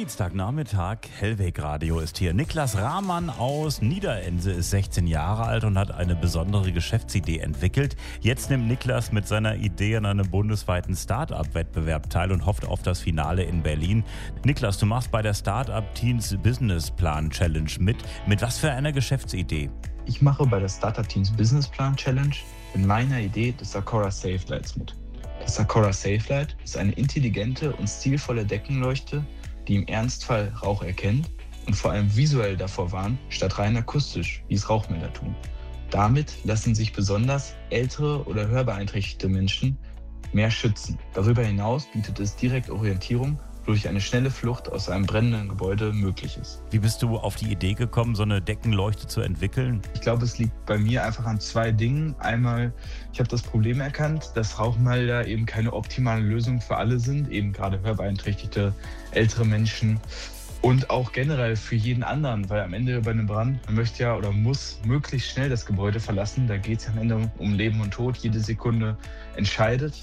Dienstagnachmittag, Hellweg Radio ist hier. Niklas Rahmann aus Niederense ist 16 Jahre alt und hat eine besondere Geschäftsidee entwickelt. Jetzt nimmt Niklas mit seiner Idee an einem bundesweiten Start-up-Wettbewerb teil und hofft auf das Finale in Berlin. Niklas, du machst bei der Start-up Teens Business Plan Challenge mit. Mit was für einer Geschäftsidee? Ich mache bei der Startup Teens Business Plan Challenge mit meiner Idee des Sakura Safe Lights mit. Das Sakura Safe Light ist eine intelligente und stilvolle Deckenleuchte, die im Ernstfall Rauch erkennt und vor allem visuell davor warnt, statt rein akustisch, wie es Rauchmelder tun. Damit lassen sich besonders ältere oder hörbeeinträchtigte Menschen mehr schützen. Darüber hinaus bietet es direkt Orientierung, wodurch eine schnelle Flucht aus einem brennenden Gebäude möglich ist. Wie bist du auf die Idee gekommen, so eine Deckenleuchte zu entwickeln? Ich glaube, es liegt bei mir einfach an zwei Dingen. Einmal, ich habe das Problem erkannt, dass Rauchmelder eben keine optimale Lösung für alle sind, eben gerade hörbeeinträchtigte, ältere Menschen und auch generell für jeden anderen, weil am Ende bei einem Brand, man möchte ja oder muss möglichst schnell das Gebäude verlassen. Da geht es am Ende um Leben und Tod, jede Sekunde entscheidet.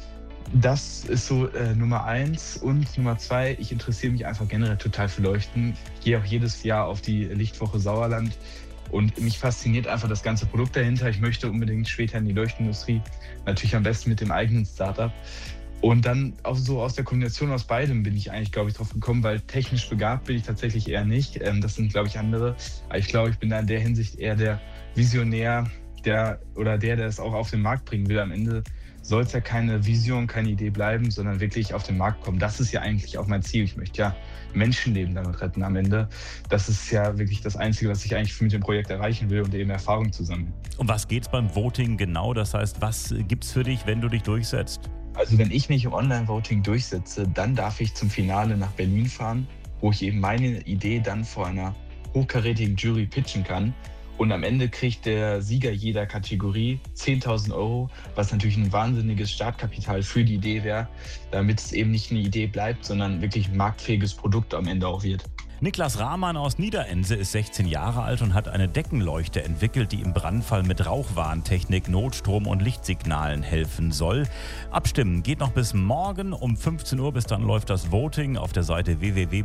Das ist so Nummer 1 und Nummer 2, ich interessiere mich einfach generell total für Leuchten. Ich gehe auch jedes Jahr auf die Lichtwoche Sauerland und mich fasziniert einfach das ganze Produkt dahinter. Ich möchte unbedingt später in die Leuchtenindustrie, natürlich am besten mit dem eigenen Startup. Und dann auch so aus der Kombination aus beidem bin ich eigentlich, glaube ich, drauf gekommen, weil technisch begabt bin ich tatsächlich eher nicht. Das sind, glaube ich, andere. Aber ich glaube, ich bin da in der Hinsicht eher der Visionär, der es auch auf den Markt bringen will. Am Ende soll es ja keine Vision, keine Idee bleiben, sondern wirklich auf den Markt kommen. Das ist ja eigentlich auch mein Ziel. Ich möchte ja Menschenleben damit retten am Ende. Das ist ja wirklich das Einzige, was ich eigentlich mit dem Projekt erreichen will und eben Erfahrung zu sammeln. Um was geht's beim Voting genau? Das heißt, was gibt's für dich, wenn du dich durchsetzt? Also wenn ich mich im Online-Voting durchsetze, dann darf ich zum Finale nach Berlin fahren, wo ich eben meine Idee dann vor einer hochkarätigen Jury pitchen kann. Und am Ende kriegt der Sieger jeder Kategorie 10.000 €, was natürlich ein wahnsinniges Startkapital für die Idee wäre, damit es eben nicht eine Idee bleibt, sondern wirklich ein marktfähiges Produkt am Ende auch wird. Niklas Rahmann aus Niederense ist 16 Jahre alt und hat eine Deckenleuchte entwickelt, die im Brandfall mit Rauchwarntechnik, Notstrom und Lichtsignalen helfen soll. Abstimmen geht noch bis morgen um 15 Uhr. Bis dann läuft das Voting auf der Seite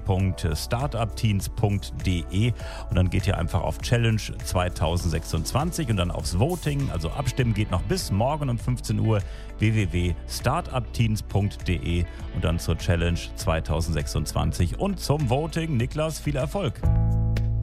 www.startupteens.de und dann geht ihr einfach auf Challenge 2026 und dann aufs Voting. Also abstimmen geht noch bis morgen um 15 Uhr www.startupteens.de und dann zur Challenge 2026 und zum Voting. Niklas, viel Erfolg!